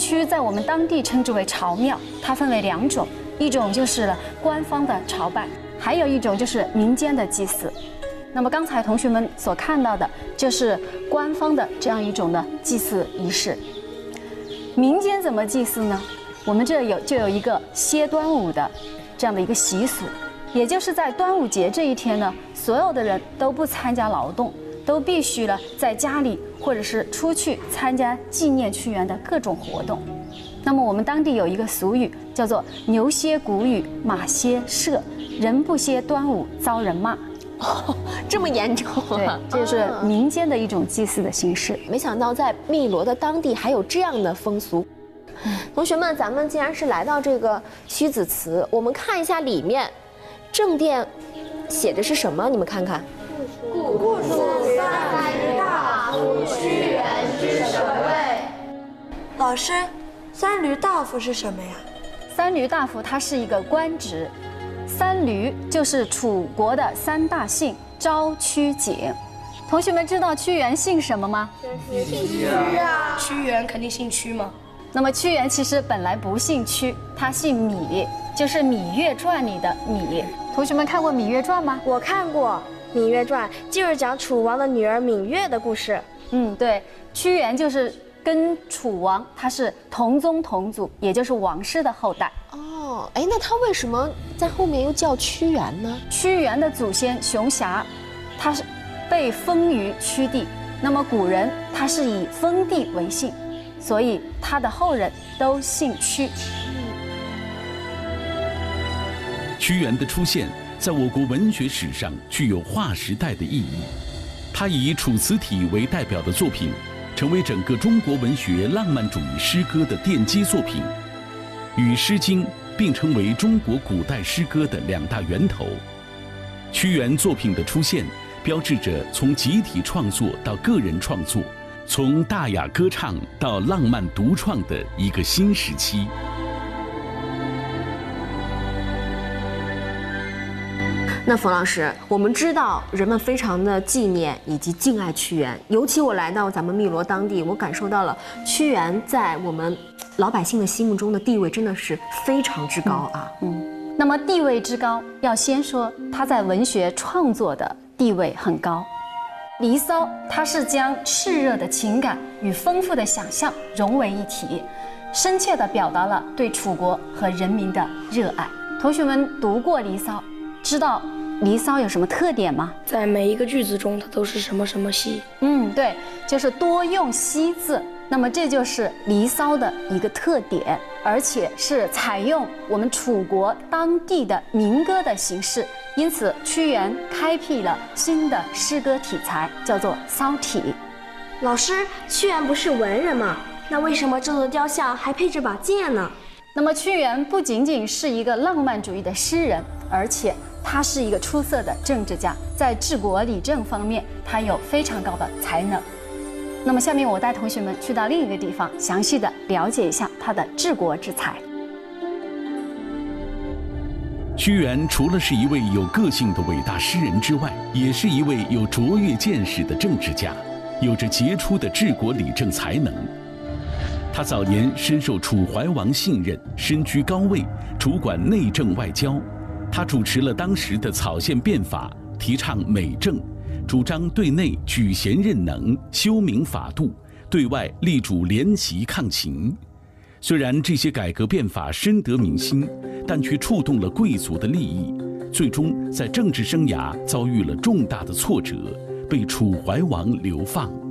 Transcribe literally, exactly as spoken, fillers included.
区在我们当地称之为朝庙，它分为两种，一种就是官方的朝拜，还有一种就是民间的祭祀。那么刚才同学们所看到的，就是官方的这样一种的祭祀仪式。民间怎么祭祀呢？我们这有就有一个歇端午的这样的一个习俗，也就是在端午节这一天呢，所有的人都不参加劳动，都必须呢在家里或者是出去参加纪念屈原的各种活动。那么我们当地有一个俗语叫做“牛歇谷雨，马歇社，人不歇端午遭人骂”。 哦，这么严重啊！ 对，这就是民间的一种祭祀的形式。 没想到在汨罗的当地还有这样的风俗。同学们，咱们既然是来到这个屈子祠，我们看一下里面，正殿写着是什么？你们看看。 故属三闾大夫屈原之神位。 老师，三闾大夫是什么呀？ 三闾大夫他是一个官职，三闾就是楚国的三大姓昭、屈、景。同学们知道屈原姓什么吗？ 姓屈啊。屈原肯定姓屈吗？ 那么屈原其实本来不姓屈，他姓芈，就是《芈月传》里的芈。同学们看过《芈月传》吗？ 我看过，《芈月传》就是讲楚王的女儿芈月的故事。 嗯，对，屈原就是跟楚王他是同宗同祖，也就是王室的后代。 哦，哎，那他为什么在后面又叫屈原呢？ 屈原的祖先熊瑕，他是被封于屈地，那么古人他是以封地为姓，所以他的后人都姓屈。 屈原的出现在我国文学史上具有划时代的意义。他以楚辞体为代表的作品，成为整个中国文学浪漫主义诗歌的奠基作品，与《诗经》并称为中国古代诗歌的两大源头。屈原作品的出现，标志着从集体创作到个人创作，从大雅歌唱到浪漫独创的一个新时期。 那冯老师，我们知道人们非常的纪念以及敬爱屈原，尤其我来到咱们汨罗当地，我感受到了屈原在我们老百姓的心目中的地位真的是非常之高啊。 嗯，嗯那么地位之高，要先说他在文学创作的地位很高。《离骚》它是将炽热的情感与丰富的想象融为一体，深切地表达了对楚国和人民的热爱。同学们读过《离骚》，知道《离骚》有什么特点吗？ 在每一个句子中，它都是什么什么兮。 嗯，对，就是多用兮字。那么这就是《离骚》的一个特点，而且是采用我们楚国当地的民歌的形式，因此屈原开辟了新的诗歌题材，叫做骚体。 老师，屈原不是文人吗？那为什么这座雕像还配着把剑呢？ 那么屈原不仅仅是一个浪漫主义的诗人，而且他是一个出色的政治家，在治国理政方面，他有非常高的才能。那么下面我带同学们去到另一个地方，详细的了解一下他的治国之才。 屈原除了是一位有个性的伟大诗人之外，也是一位有卓越见识的政治家，有着杰出的治国理政才能。他早年深受楚怀王信任，身居高位，主管内政外交。他主持了当时的草县变法，提倡美政，主张对内举贤任能，修明法度，对外力主联齐抗秦。虽然这些改革变法深得民心，但却触动了贵族的利益，最终在政治生涯遭遇了重大的挫折，被楚怀王流放。